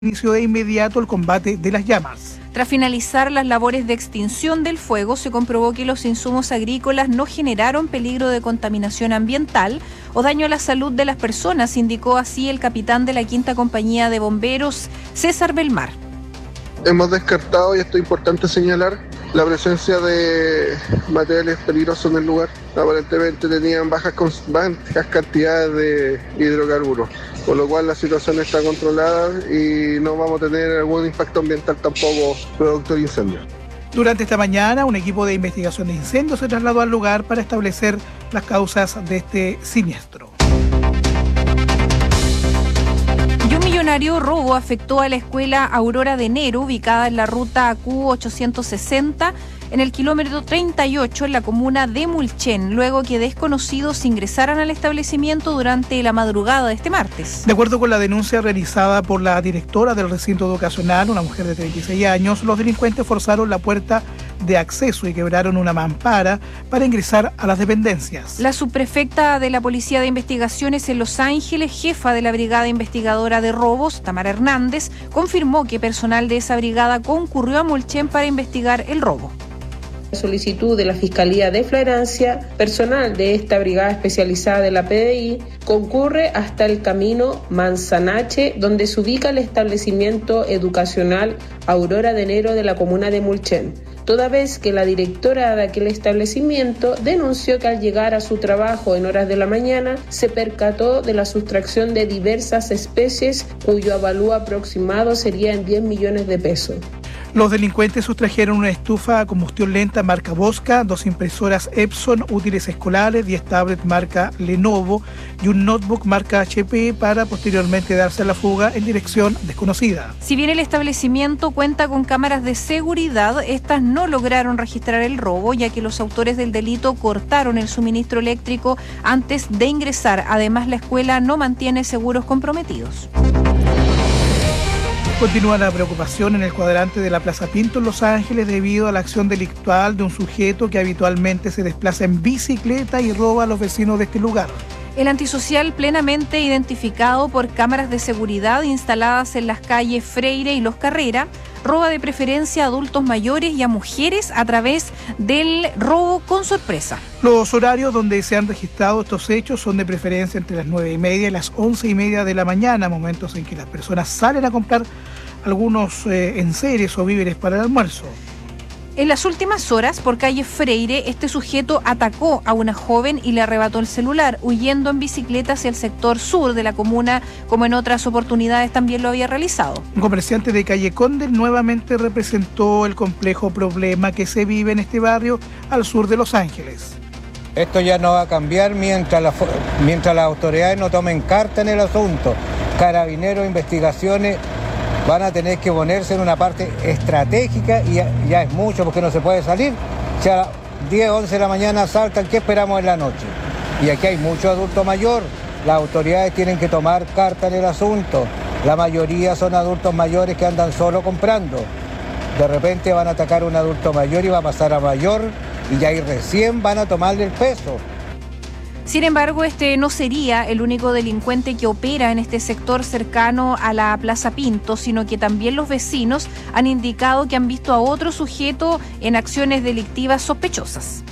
inició de inmediato el combate de las llamas. Tras finalizar las labores de extinción del fuego, se comprobó que los insumos agrícolas no generaron peligro de contaminación ambiental o daño a la salud de las personas, indicó así el capitán de la 5ª Compañía de Bomberos, César Belmar. Hemos descartado, y esto es importante señalar, la presencia de materiales peligrosos en el lugar. Aparentemente tenían bajas cantidades de hidrocarburos, por lo cual la situación está controlada y no vamos a tener algún impacto ambiental tampoco producto de incendios. Durante esta mañana, un equipo de investigación de incendios se trasladó al lugar para establecer las causas de este siniestro. Un millonario robo afectó a la escuela Aurora de Enero, ubicada en la ruta Q860, en el kilómetro 38 en la comuna de Mulchen, luego que desconocidos ingresaran al establecimiento durante la madrugada de este martes. De acuerdo con la denuncia realizada por la directora del recinto educacional, una mujer de 36 años, los delincuentes forzaron la puerta de acceso y quebraron una mampara para ingresar a las dependencias. La subprefecta de la Policía de Investigaciones en Los Ángeles, jefa de la Brigada Investigadora de Robos, Tamara Hernández, confirmó que personal de esa brigada concurrió a Mulchen para investigar el robo. Solicitud de la Fiscalía de Flagrancia, personal de esta brigada especializada de la PDI concurre hasta el camino Manzanache, donde se ubica el establecimiento educacional Aurora de Enero de la comuna de Mulchen, toda vez que la directora de aquel establecimiento denunció que al llegar a su trabajo en horas de la mañana se percató de la sustracción de diversas especies cuyo avalúo aproximado sería en 10 millones de pesos. Los delincuentes sustrajeron una estufa a combustión lenta marca Bosca, 2 impresoras Epson, útiles escolares, 10 tablets marca Lenovo y un notebook marca HP para posteriormente darse a la fuga en dirección desconocida. Si bien el establecimiento cuenta con cámaras de seguridad, estas no lograron registrar el robo, ya que los autores del delito cortaron el suministro eléctrico antes de ingresar. Además, la escuela no mantiene seguros comprometidos. Continúa la preocupación en el cuadrante de la Plaza Pinto en Los Ángeles debido a la acción delictual de un sujeto que habitualmente se desplaza en bicicleta y roba a los vecinos de este lugar. El antisocial, plenamente identificado por cámaras de seguridad instaladas en las calles Freire y Los Carrera, roba de preferencia a adultos mayores y a mujeres a través del robo con sorpresa. Los horarios donde se han registrado estos hechos son de preferencia entre las 9:30 y las 11:30 de la mañana, momentos en que las personas salen a comprar algunos enseres o víveres para el almuerzo. En las últimas horas, por calle Freire, este sujeto atacó a una joven y le arrebató el celular, huyendo en bicicleta hacia el sector sur de la comuna, como en otras oportunidades también lo había realizado. Un comerciante de calle Conde nuevamente representó el complejo problema que se vive en este barrio al sur de Los Ángeles. Esto ya no va a cambiar mientras las autoridades no tomen carta en el asunto. Carabineros, investigaciones van a tener que ponerse en una parte estratégica y ya es mucho porque no se puede salir. Si a las 10, 11 de la mañana saltan, ¿qué esperamos en la noche? Y aquí hay mucho adulto mayor. Las autoridades tienen que tomar carta en el asunto. La mayoría son adultos mayores que andan solo comprando. De repente van a atacar a un adulto mayor y va a pasar a mayor y ya ahí recién van a tomarle el peso. Sin embargo, este no sería el único delincuente que opera en este sector cercano a la Plaza Pinto, sino que también los vecinos han indicado que han visto a otro sujeto en acciones delictivas sospechosas.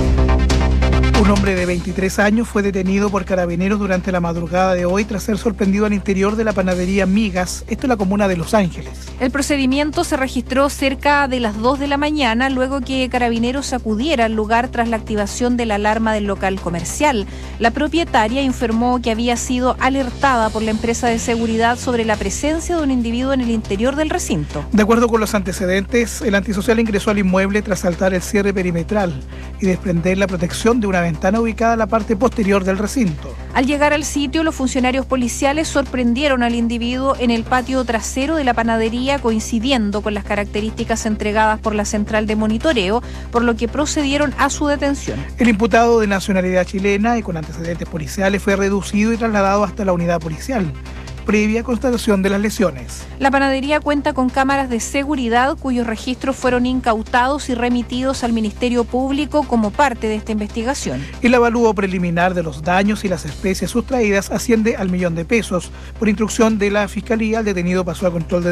Un hombre de 23 años fue detenido por carabineros durante la madrugada de hoy tras ser sorprendido al interior de la panadería Migas, esto en la comuna de Los Ángeles. El procedimiento se registró cerca de las 2 de la mañana, luego que carabineros acudiera al lugar tras la activación de la alarma del local comercial. La propietaria informó que había sido alertada por la empresa de seguridad sobre la presencia de un individuo en el interior del recinto. De acuerdo con los antecedentes, el antisocial ingresó al inmueble tras saltar el cierre perimetral y desprender la protección de una ventana ubicada en la parte posterior del recinto. Al llegar al sitio, los funcionarios policiales sorprendieron al individuo en el patio trasero de la panadería, coincidiendo con las características entregadas por la central de monitoreo, por lo que procedieron a su detención. El imputado, de nacionalidad chilena y con antecedentes policiales, fue reducido y trasladado hasta la unidad policial. previa constatación de las lesiones. La panadería cuenta con cámaras de seguridad cuyos registros fueron incautados y remitidos al Ministerio Público como parte de esta investigación. El avalúo preliminar de los daños y las especies sustraídas asciende al $1.000.000. Por instrucción de la Fiscalía, el detenido pasó a control de